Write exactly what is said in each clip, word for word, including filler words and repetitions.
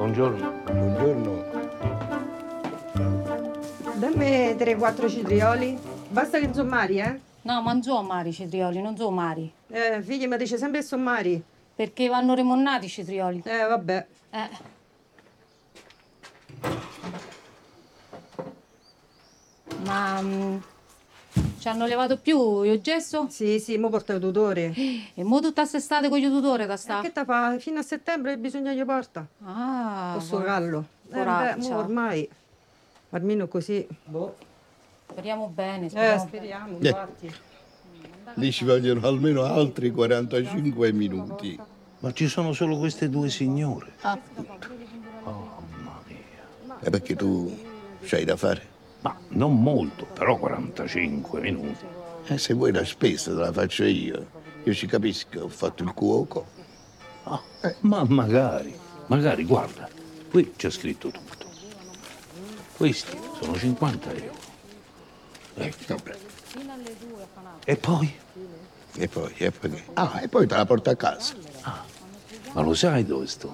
buongiorno. Buongiorno. Dammi tre quattro citrioli. Basta che sommari, eh? No, ma non sono mari i cetrioli, non sono mari. Eh, figli, mi dice sempre sommari. Perché vanno remonnati i cetrioli. Eh, vabbè. Eh. Ma mm, ci hanno levato più il gesso? Sì, sì, mo porta il tutore. E mo tutta quest'estate con il tutore da E sta? che te fa? Fino a settembre bisogna gli porta. Ah, Posso por- callo. Eh, beh, poraccia. mo ormai. Almeno così. Boh. Speriamo bene, Eh, speriamo bene. speriamo, Eh. infatti. Lì ci vogliono almeno altri quarantacinque minuti. Ma ci sono solo queste due signore. E perché tu c'hai da fare? Ma non molto, però quarantacinque minuti. E se vuoi la spesa te la faccio io. Io ci capisco, ho fatto il cuoco. Ah, ma magari, magari, guarda, qui c'è scritto tutto. Questi sono cinquanta euro. Ecco. Vabbè. E poi? E poi, e poi che? Ah, e poi te la porto a casa. Ma lo sai dove sto?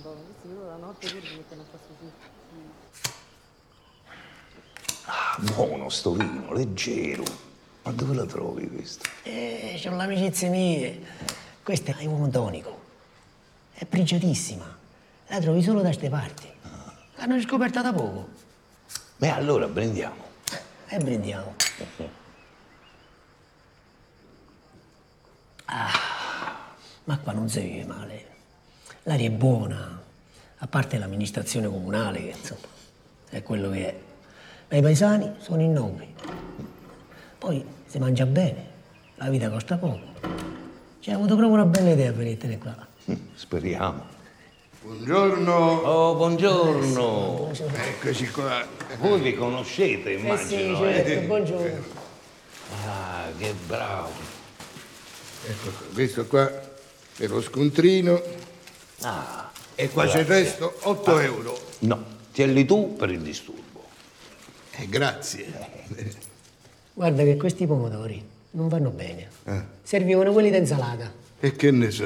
Ah, buono sto vino, leggero. Ma dove la trovi questo? Eh, c'ho le amicizie mie. Questa è un tonico. È pregiatissima. La trovi solo da ste parti. L'hanno scoperta da poco. Beh, allora prendiamo. E brindiamo. Ah, ma qua non si vive male. L'aria è buona. A parte l'amministrazione comunale, che insomma è quello che è. Ma i paesani sono innocui. Poi si mangia bene, la vita costa poco. Ci hai avuto proprio una bella idea per venire qua. Speriamo. Buongiorno. Oh, buongiorno. Eccoci qua. Voi vi conoscete, Eh sì, immagino. certo, eh? buongiorno. Ah, che bravo. Ecco qua, questo qua è lo scontrino. Ah, E qua c'è il resto, otto euro. no, tienli tu per il disturbo. Eh, grazie. Guarda che questi pomodori non vanno bene. Eh. Servivano quelli d'insalata. E che ne so